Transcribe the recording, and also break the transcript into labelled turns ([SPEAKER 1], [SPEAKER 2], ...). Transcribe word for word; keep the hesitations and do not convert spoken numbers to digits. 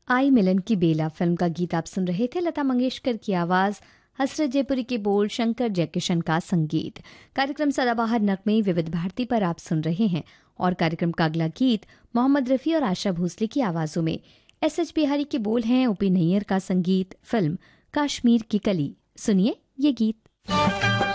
[SPEAKER 1] आई मिलन की बेला फिल्म का गीत आप सुन रहे थे। लता मंगेशकर की आवाज, हसरत जयपुरी के बोल, शंकर जयकिशन का संगीत। कार्यक्रम सदाबहार नगमे विविध भारती पर आप सुन रहे हैं और कार्यक्रम का अगला गीत मोहम्मद रफी और आशा भोसले की आवाजों में। एस एच बिहारी के बोल हैं, ओपी नैयर का संगीत, फिल्म कश्मीर की कली। सुनिए ये गीत।